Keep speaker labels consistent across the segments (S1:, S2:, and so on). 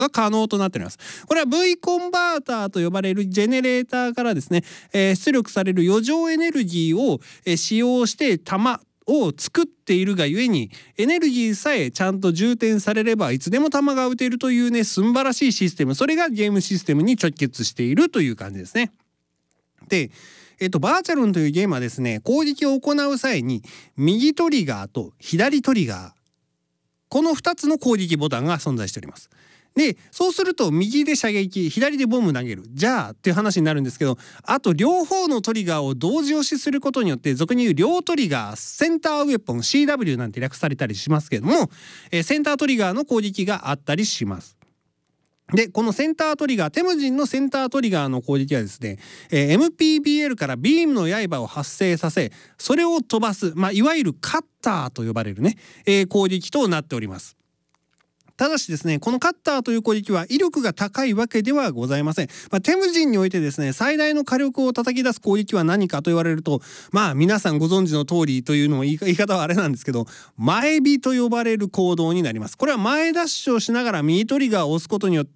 S1: が可能となっております。これは V コンバーターと呼ばれるジェネレーターからですね、出力される余剰エネルギーを使用して弾を作っているがゆえに、エネルギーさえちゃんと充填されればいつでも弾が撃てるというね、素晴らしいシステム、それがゲームシステムに直結しているという感じですね。でバーチャルンというゲームはですね、攻撃を行う際に右トリガーと左トリガー、この2つの攻撃ボタンが存在しております。でそうすると右で射撃、左でボム投げる、じゃあっていう話になるんですけど、あと両方のトリガーを同時押しすることによって、俗に言う両トリガー、センターウェポン CW なんて略されたりしますけれども、センタートリガーの攻撃があったりします。でこのセンタートリガー、テムジンのセンタートリガーの攻撃はですね、MPBL からビームの刃を発生させ、それを飛ばす、いわゆるカッターと呼ばれるね、攻撃となっております。ただしですね、このカッターという攻撃は威力が高いわけではございません。テムジンにおいてですね、最大の火力を叩き出す攻撃は何かと言われると、皆さんご存知の通りというのも言い方はあれなんですけど、前火と呼ばれる行動になります。これは前ダッシュをしながら右トリガーを押すことによって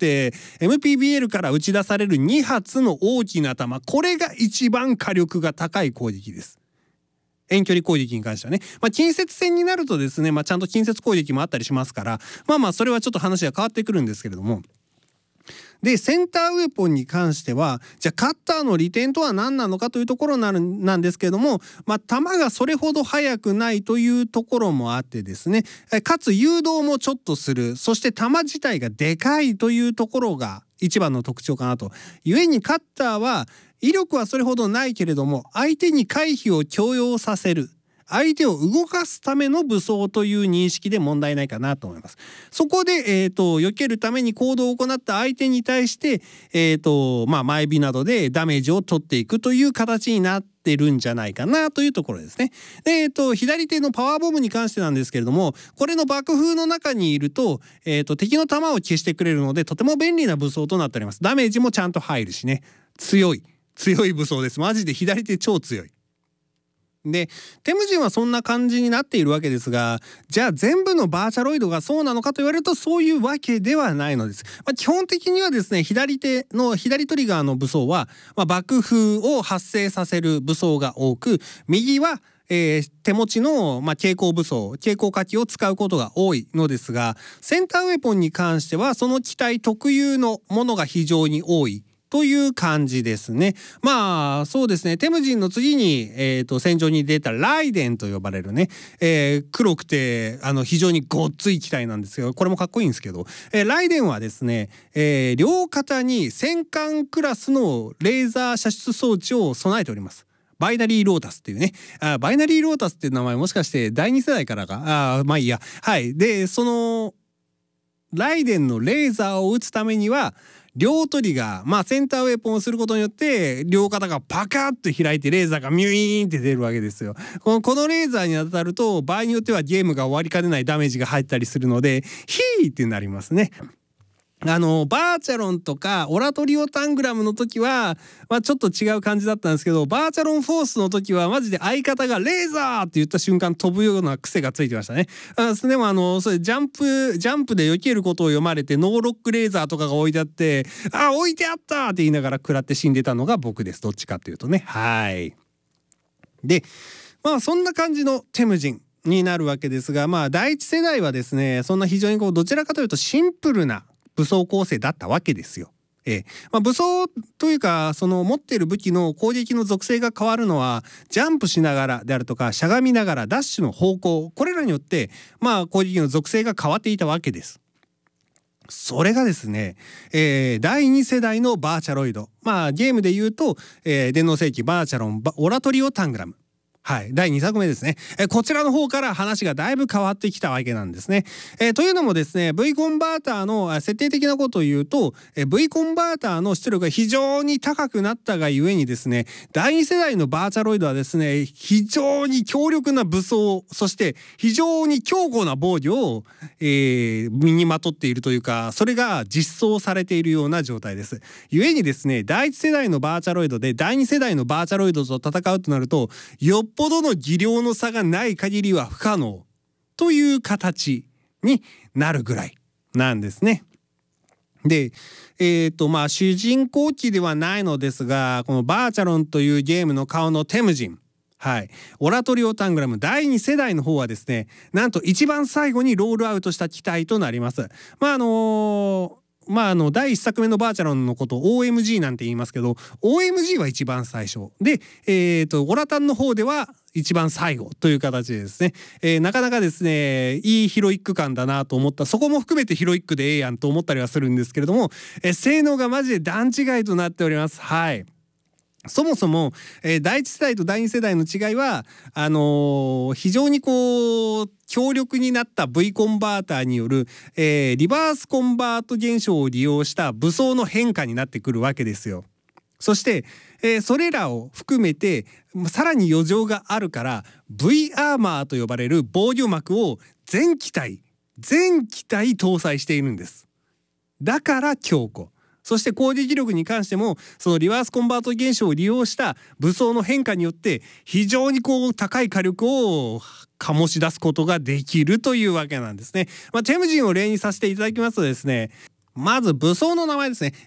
S1: MPBL から打ち出される2発の大きな弾、これが一番火力が高い攻撃です。遠距離攻撃に関してはね、近接戦になるとですね、ちゃんと近接攻撃もあったりしますから、それはちょっと話が変わってくるんですけれども、でセンターウェポンに関しては、じゃあカッターの利点とは何なのかというところなんですけれども、弾がそれほど速くないというところもあってですね、かつ誘導もちょっとする、そして弾自体がでかいというところが一番の特徴かなと。故にカッターは威力はそれほどないけれども、相手に回避を強要させる、相手を動かすための武装という認識で問題ないかなと思います。そこで、避けるために行動を行った相手に対して、前火などでダメージを取っていくという形になってるんじゃないかなというところですね。で、左手のパワーボムに関してなんですけれども、これの爆風の中にいると、敵の弾を消してくれるので、とても便利な武装となっております。ダメージもちゃんと入るしね、強い武装です。マジで左手超強い。でテムジンはそんな感じになっているわけですが、じゃあ全部のバーチャロイドがそうなのかと言われると、そういうわけではないのです。基本的にはですね、左手の左トリガーの武装は、爆風を発生させる武装が多く、右は手持ちの、蛍光武装、蛍光火器を使うことが多いのですが、センターウェポンに関してはその機体特有のものが非常に多いという感じですね。そうですね、テムジンの次に、戦場に出たライデンと呼ばれるね、黒くて非常にごっつい機体なんですけど、これもかっこいいんですけど、ライデンはですね、両肩に戦艦クラスのレーザー射出装置を備えております。バイナリーロータスっていうね、バイナリーロータスっていう名前もしかして第2世代からか、いいや。はい。でそのライデンのレーザーを撃つためには、両トリガー、センターウェポンをすることによって両肩がパカッと開いてレーザーがミュイーンって出るわけですよ。このレーザーに当たると、場合によってはゲームが終わりかねないダメージが入ったりするので、ヒーってなりますね。バーチャロンとかオラトリオタングラムの時は、ちょっと違う感じだったんですけど、バーチャロンフォースの時はマジで相方がレーザーって言った瞬間飛ぶような癖がついてましたね。でもそれジャンプで避けることを読まれて、ノーロックレーザーとかが置いてあって、置いてあったって言いながら食らって死んでたのが僕です。どっちかっていうとね。はい。でそんな感じのテムジンになるわけですが、第一世代はですね、そんな非常にどちらかというとシンプルな武装構成だったわけですよ。武装というか、その持っている武器の攻撃の属性が変わるのは、ジャンプしながらであるとか、しゃがみながらダッシュの方向、これらによって攻撃の属性が変わっていたわけです。それがですね、第2世代のバーチャロイド、ゲームで言うと、電脳世紀バーチャロンオラトリオタングラム、はい、第2作目ですね。こちらの方から話がだいぶ変わってきたわけなんですね。というのもですね、 V コンバーターの設定的なことを言うと、V コンバーターの出力が非常に高くなったがゆえにですね、第2世代のバーチャロイドはですね、非常に強力な武装、そして非常に強固な防御を、身にまとっているというか、それが実装されているような状態です。ゆえにですね、第1世代のバーチャロイドで第2世代のバーチャロイドと戦うとなると、よっぽどの技量の差がない限りは不可能という形になるぐらいなんですね。 で、主人公機ではないのですが、このバーチャロンというゲームの顔のテムジン、はい、オラトリオタングラム第2世代の方はですね、なんと一番最後にロールアウトした機体となります。第1作目のバーチャロンのことを OMG なんて言いますけど、 OMG は一番最初で、オラタンの方では一番最後という形でですね、なかなかですねいいヒロイック感だなと思った、そこも含めてヒロイックでええやんと思ったりはするんですけれども、性能がマジで段違いとなっております。はい。そもそも、第1世代と第2世代の違いは非常に強力になった V コンバーターによる、リバースコンバート現象を利用した武装の変化になってくるわけですよ。そして、それらを含めてさらに余剰があるから V アーマーと呼ばれる防御膜を全機体搭載しているんです。だから強固。そして攻撃力に関してもそのリバースコンバート現象を利用した武装の変化によって非常に高い火力を醸し出すことができるというわけなんですね。テムジンを例にさせていただきますとですね、まず武装の名前ですね。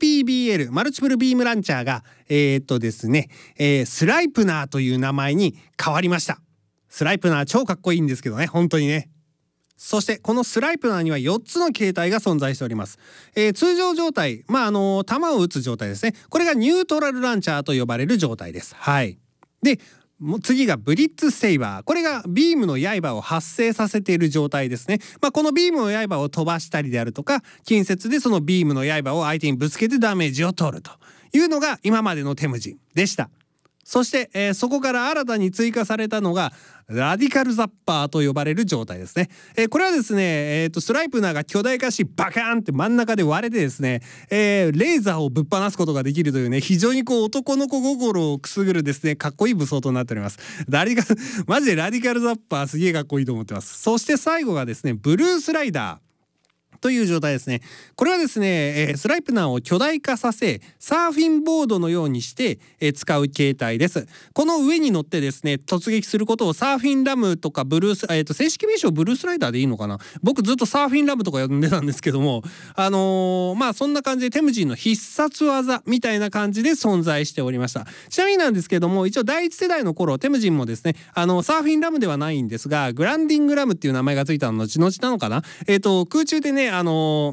S1: MPBL マルチプルビームランチャーがですね、スライプナーという名前に変わりました。スライプナー超かっこいいんですけどね、本当にね。そしてこのスライプナーには4つの形態が存在しております。通常状態、弾を撃つ状態ですね。これがニュートラルランチャーと呼ばれる状態です。はい。で次がブリッツセイバー、これがビームの刃を発生させている状態ですね。このビームの刃を飛ばしたりであるとか、近接でそのビームの刃を相手にぶつけてダメージを取るというのが今までのテムジンでした。そして、そこから新たに追加されたのがラディカルザッパーと呼ばれる状態ですね。これはですね、スライプナーが巨大化しバカーンって真ん中で割れてですね、レーザーをぶっ放すことができるというね、非常に男の子心をくすぐるですね、かっこいい武装となっております。マジでラディカルザッパーすげえかっこいいと思ってます。そして最後がですね、ブルースライダーという状態ですね。これはですね、スライプナーを巨大化させサーフィンボードのようにして、使う形態です。この上に乗ってですね突撃することをサーフィンラムとかブルース、正式名称ブルースライダーでいいのかな。僕ずっとサーフィンラムとか呼んでたんですけども、そんな感じでテムジンの必殺技みたいな感じで存在しておりました。ちなみになんですけども、一応第一世代の頃テムジンもですねサーフィンラムではないんですがグランディングラムっていう名前がついたの後々なのかな。空中でね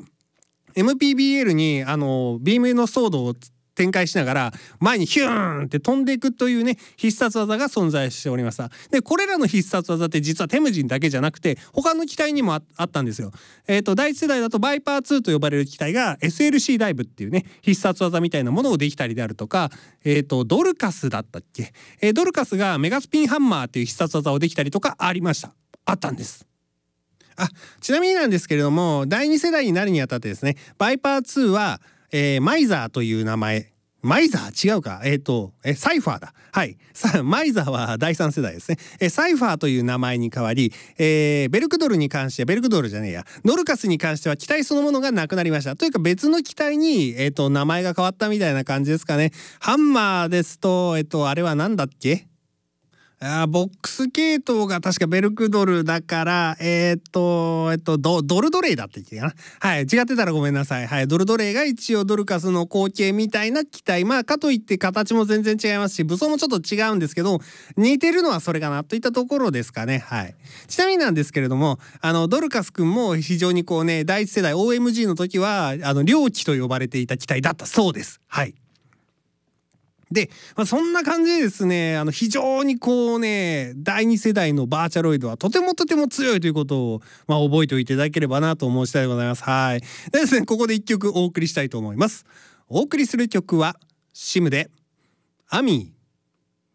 S1: MPBL にビームのソードを展開しながら前にヒューンって飛んでいくというね必殺技が存在しておりました。でこれらの必殺技って実はテムジンだけじゃなくて他の機体にもあったんですよ。第一世代だとバイパー2と呼ばれる機体が SLC ダイブっていうね必殺技みたいなものをできたりであるとか、ドルカスだったっけ、ドルカスがメガスピンハンマーっていう必殺技をできたりとかあったんです。ちなみになんですけれども、第2世代になるにあたってですね、バイパー2は、マイザーという名前、マイザー違うか、サイファーだ。はい。マイザーは第3世代ですね。サイファーという名前に変わり、ベルクドルに関して、ベルクドルじゃねえや、ノルカスに関しては機体そのものがなくなりました。というか別の機体に、名前が変わったみたいな感じですかね。ハンマーですと、あれはなんだっけ？ボックス系統が確かベルクドルだからドルドレイだって言ってかな。はい、違ってたらごめんなさい。はい、ドルドレイが一応ドルカスの後継みたいな機体、かといって形も全然違いますし武装もちょっと違うんですけど似てるのはそれかなといったところですかね。はい。ちなみになんですけれどもドルカスくんも非常に第一世代 OMG の時は猟機と呼ばれていた機体だったそうです。はい。で、そんな感じでですね非常に第2世代のバーチャロイドはとても強いということを、覚えておいていただければなと思う次第でございます。はい。でですね、ここで1曲お送りしたいと思います。お送りする曲はシムでアミー。